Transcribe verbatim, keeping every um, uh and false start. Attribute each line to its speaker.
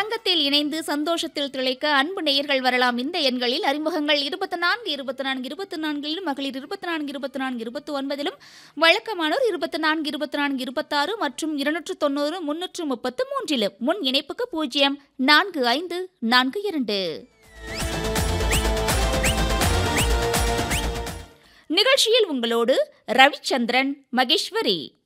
Speaker 1: சங்கத்தில் இணைந்து சந்தோஷத்தில் திளைக்க அன்பு நேயர்கள் வரலாம். இந்த எண்களில் அறிமுகங்கள் இருபத்தி நான்கு இருபத்தி நான்கு இருபத்தி நான்கிலும், மகளிர் இருபத்தி நான்கு இருபத்தி நான்கு இருபத்தி ஒன்பதிலும், வழக்கமானோர் இருபத்தி நான்கு இருபத்தி நான்கு இருபத்தாறு மற்றும் இருநூற்று தொண்ணூறு முன்னூற்று முப்பத்து மூன்றிலும். முன் இணைப்புக்கு பூஜ்ஜியம் நான்கு ஐந்து நான்கு இரண்டு. நிகழ்ச்சியில் உங்களோடு ரவிச்சந்திரன், மகேஸ்வரி.